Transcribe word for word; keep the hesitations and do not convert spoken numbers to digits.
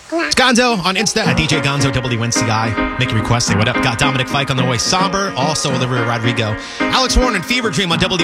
It's Gonzo on Insta at D J Gonzo W N C I. Make a request, say what up. Got Dominic Fike on the way. Somber, also Olivia Rodrigo. Alex Warren and Fever Dream on W.